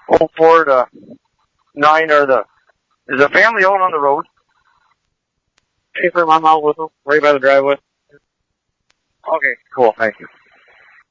04 to 9 is the family out on the road? Paper, I'm out with them, right by the driveway. Okay, cool, thank you.